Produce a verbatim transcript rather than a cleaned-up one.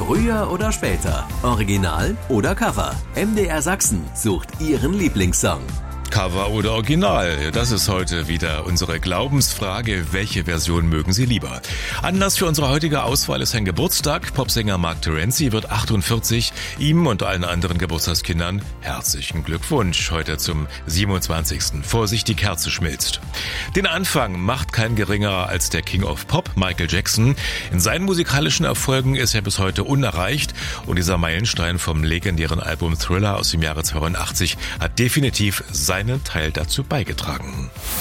Früher oder später, Original oder Cover. M D R Sachsen sucht Ihren Lieblingssong. Cover oder Original? Das ist heute wieder unsere Glaubensfrage. Welche Version mögen Sie lieber? Anlass für unsere heutige Auswahl ist ein Geburtstag. Popsänger Mark Terenzi wird achtundvierzig. Ihm und allen anderen Geburtstagskindern herzlichen Glückwunsch heute zum siebenundzwanzigsten Vorsicht, die Kerze schmilzt. Den Anfang macht kein geringerer als der King of Pop, Michael Jackson. In seinen musikalischen Erfolgen ist er bis heute unerreicht und dieser Meilenstein vom legendären Album Thriller aus dem Jahre zweiundachtzig hat definitiv seinen Teil dazu beigetragen.